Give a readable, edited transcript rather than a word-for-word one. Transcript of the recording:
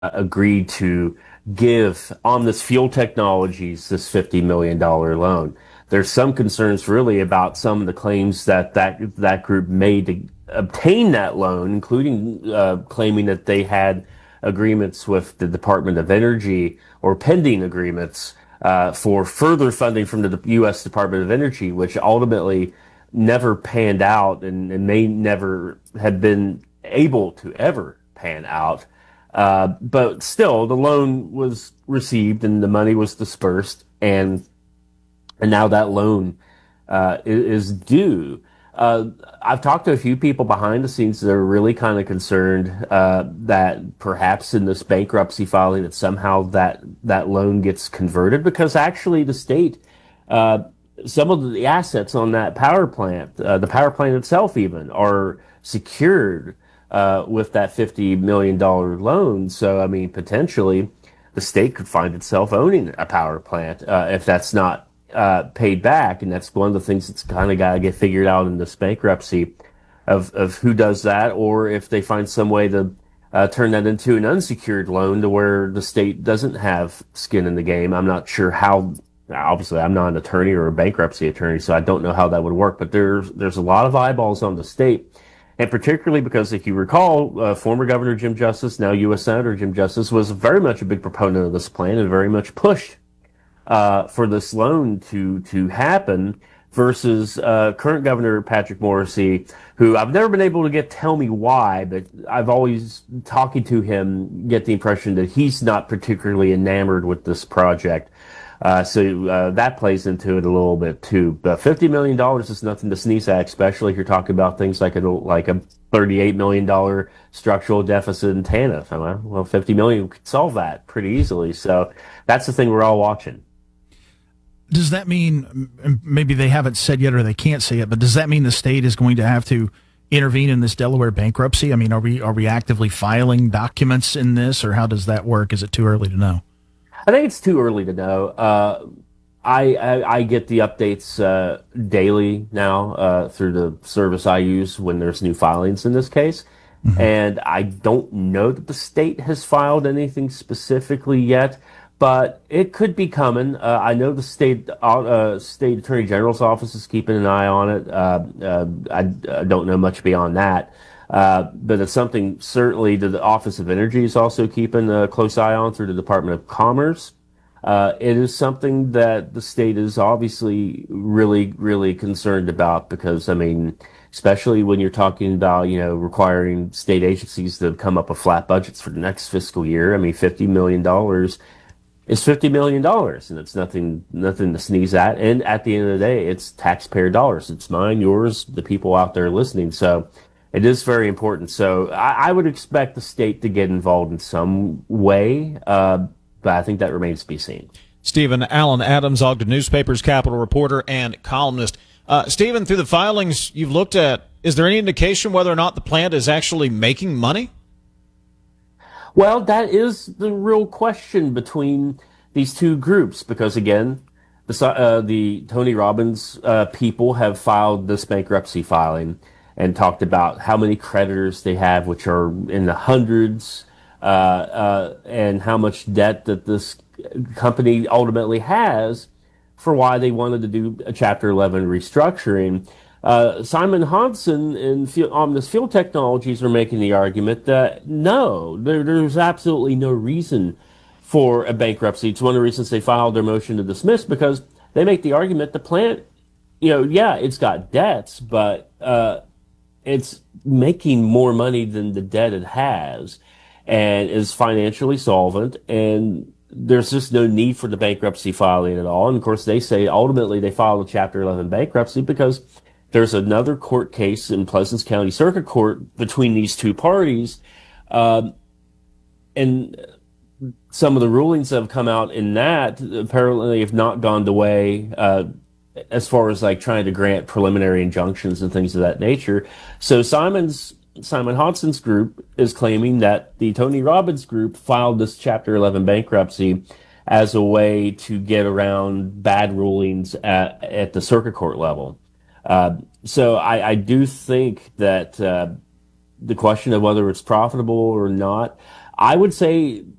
agreed to give Omnis Fuel Technologies this $50 million loan. There's some concerns really about some of the claims that group made to obtain that loan, including claiming that they had agreements with the Department of Energy or pending agreements for further funding from the U.S. Department of Energy, which ultimately never panned out and may never have been able to ever pan out. But still, the loan was received and the money was dispersed, and now that loan is due. I've talked to a few people behind the scenes that are really kind of concerned that perhaps in this bankruptcy filing that somehow that loan gets converted, because actually the state, some of the assets on that power plant, the power plant itself even, are secured with that $50 million loan. So, I mean, potentially the state could find itself owning a power plant if that's not paid back. And that's one of the things that's kind of got to get figured out in this bankruptcy of who does that, or if they find some way to turn that into an unsecured loan to where the state doesn't have skin in the game. I'm not sure how. Obviously, I'm not an attorney or a bankruptcy attorney, so I don't know how that would work. But there's a lot of eyeballs on the state. And particularly because, if you recall, former Governor Jim Justice, now U.S. Senator Jim Justice, was very much a big proponent of this plan and very much pushed for this loan to happen, versus current Governor Patrick Morrisey, who I've never been able to tell me why, but I've always, talking to him, get the impression that he's not particularly enamored with this project. So that plays into it a little bit too. But $50 million is nothing to sneeze at, especially if you're talking about things like a $38 million structural deficit in TANF. Well, $50 million could solve that pretty easily. So that's the thing we're all watching. Does that mean, maybe they haven't said yet or they can't say it, but does that mean the state is going to have to intervene in this Delaware bankruptcy? I mean, are we actively filing documents in this, or how does that work? Is it too early to know? I think it's too early to know. I get the updates daily now through the service I use when there's new filings in this case. Mm-hmm. And I don't know that the state has filed anything specifically yet, but it could be coming. I know the state attorney general's office is keeping an eye on it. I don't know much beyond that. But it's something certainly that the Office of Energy is also keeping a close eye on through the Department of Commerce. It is something that the state is obviously really, really concerned about, because, I mean, especially when you're talking about, requiring state agencies to come up with flat budgets for the next fiscal year. I mean, $50 million is $50 million, and it's nothing to sneeze at. And at the end of the day, it's taxpayer dollars. It's mine, yours, the people out there listening. So it is very important. So I would expect the state to get involved in some way, but I think that remains to be seen. Stephen Allen Adams, Ogden Newspaper's Capitol reporter and columnist. Stephen, through the filings you've looked at, is there any indication whether or not the plant is actually making money? Well, that is the real question between these two groups, because, again, the Tony Robbins people have filed this bankruptcy filing and talked about how many creditors they have, which are in the hundreds, and how much debt that this company ultimately has, for why they wanted to do a Chapter 11 restructuring. Simon Hodson and Omnis Fuel Technologies are making the argument that no, there's absolutely no reason for a bankruptcy. It's one of the reasons they filed their motion to dismiss, because they make the argument the plant, it's got debts, but it's making more money than the debt it has, and is financially solvent, and there's just no need for the bankruptcy filing at all. And of course, they say ultimately they filed a Chapter 11 bankruptcy because there's another court case in Pleasant County Circuit Court between these two parties, and some of the rulings that have come out in that apparently have not gone the way as far as like trying to grant preliminary injunctions and things of that nature. So Simon Hodson's group is claiming that the Tony Robbins group filed this Chapter 11 bankruptcy as a way to get around bad rulings at the circuit court level. So I do think that the question of whether it's profitable or not, I would say